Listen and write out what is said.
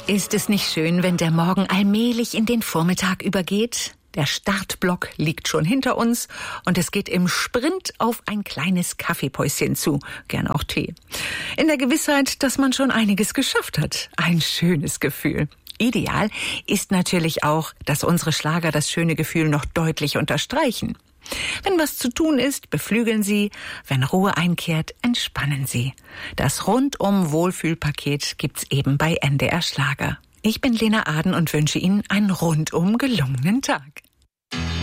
Ist es nicht schön, wenn der Morgen allmählich in den Vormittag übergeht? Der Startblock liegt schon hinter uns und es geht im Sprint auf ein kleines Kaffeepäuschen zu, gern auch Tee. In der Gewissheit, dass man schon einiges geschafft hat. Ein schönes Gefühl. Ideal ist natürlich auch, dass unsere Schlager das schöne Gefühl noch deutlich unterstreichen. Wenn was zu tun ist, beflügeln Sie. Wenn Ruhe einkehrt, entspannen Sie. Das Rundum-Wohlfühlpaket gibt's eben bei NDR Schlager. Ich bin Lena Aden und wünsche Ihnen einen rundum gelungenen Tag.